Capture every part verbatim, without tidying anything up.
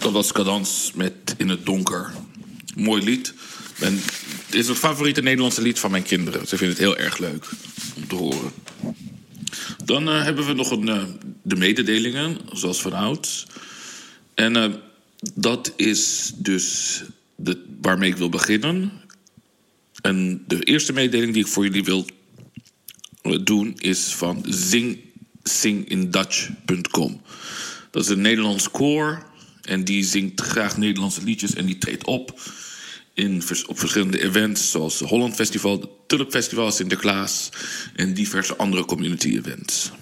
dat was Cadans met In het Donker. Mooi lied. En het is het favoriete Nederlandse lied van mijn kinderen. Ze vinden het heel erg leuk om te horen. Dan uh, hebben we nog een, uh, de mededelingen, zoals vanouds. En uh, dat is dus de, waarmee ik wil beginnen. En de eerste mededeling die ik voor jullie wil doen is van zing sing in dutch punt com. Dat is een Nederlands koor en die zingt graag Nederlandse liedjes en die treedt op in, op verschillende events zoals het Holland Festival, het Tulp Festival, Sinterklaas en diverse andere community events.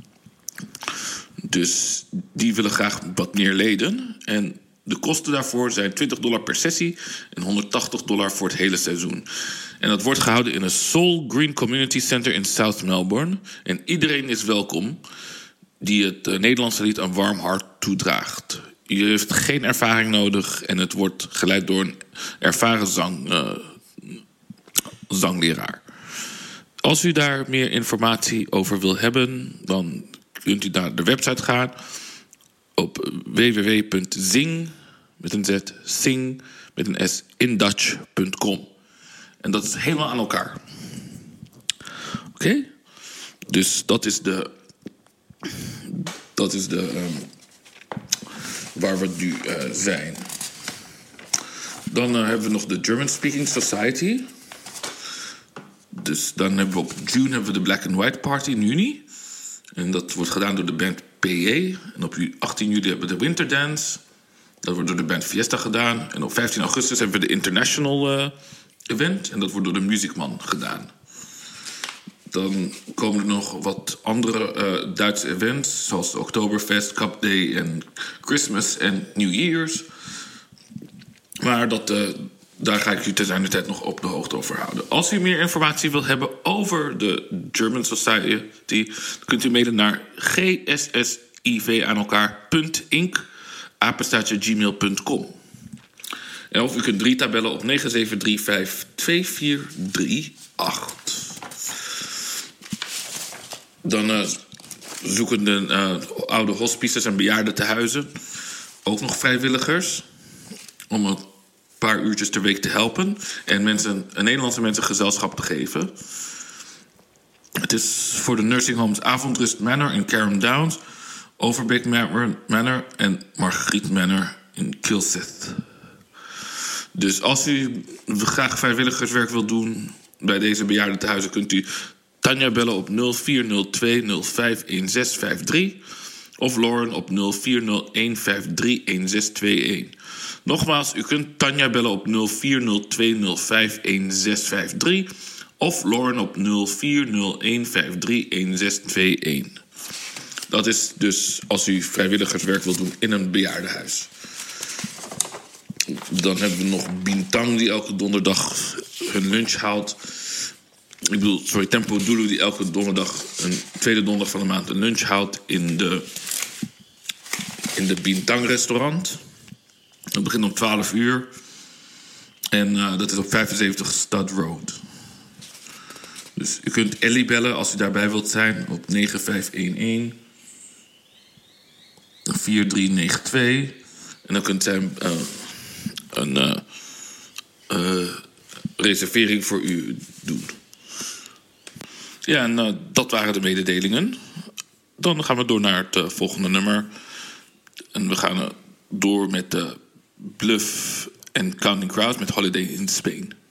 Dus die willen graag wat meer leden en de kosten daarvoor zijn twintig dollar per sessie en honderdtachtig dollar voor het hele seizoen. En dat wordt gehouden in een Soul Green Community Center in South Melbourne. En iedereen is welkom die het uh, Nederlandse lied een warm hart toedraagt. Je heeft geen ervaring nodig en het wordt geleid door een ervaren zang, uh, zangleraar. Als u daar meer informatie over wil hebben, dan kunt u naar de website gaan op w w w punt zing met een z, sing met een s, in dutch punt com. En dat is helemaal aan elkaar. Oké? Okay? Dus dat is de... Dat is de... Um, waar we nu uh, zijn. Dan uh, hebben we nog de German Speaking Society. Dus dan hebben we op June hebben we de Black and White Party in juni. En dat wordt gedaan door de band P J. En op achttien juli hebben we de Winter Dance. Dat wordt door de band Fiesta gedaan. En op vijftien augustus hebben we de International uh, Event. En dat wordt door de Musicman gedaan. Dan komen er nog wat andere uh, Duitse events, zoals de Oktoberfest, Cup Day en Christmas en New Year's. Maar dat, uh, daar ga ik u te zijner tijd nog op de hoogte over houden. Als u meer informatie wilt hebben over de German Society, dan kunt u mailen naar g s s i v aan elkaar punt inc apenstaartje gmail punt com. En of u kunt Rita bellen op negen zeven drie vijf twee vier drie acht. Dan uh, zoeken de uh, oude hospices en bejaardentehuizen ook nog vrijwilligers om een paar uurtjes per week te helpen en mensen, Nederlandse mensen gezelschap te geven. Het is voor de nursing homes Avondrust Manor in Carrum Downs, Overbeek Manor en Margriet Manor in Kilsyth. Dus als u graag vrijwilligerswerk wilt doen bij deze bejaardentehuizen, kunt u Tanja bellen op nul vier nul twee nul vijf een zes vijf drie of Lauren op nul vier nul een vijf drie een zes twee een. Nogmaals, u kunt Tanja bellen op nul vier nul twee nul vijf een zes vijf drie of Lauren op nul vier nul een vijf drie een zes twee een. Dat is dus als u vrijwilligerswerk wilt doen in een bejaardenhuis. Dan hebben we nog Bintang die elke donderdag hun lunch haalt. Ik bedoel, sorry, Tempo Dulu die elke donderdag, een tweede donderdag van de maand, een lunch houdt in de, in de Bintang restaurant. Dat begint om twaalf uur. En uh, dat is op vijfenzeventig Stud Road. Dus u kunt Ellie bellen als u daarbij wilt zijn op negen vijf een een vier drie negen twee. En dan kunt zij uh, een uh, uh, reservering voor u doen. Ja, en uh, dat waren de mededelingen. Dan gaan we door naar het uh, volgende nummer. En we gaan uh, door met de uh, Bluff and Counting Crows met Holiday in Spain.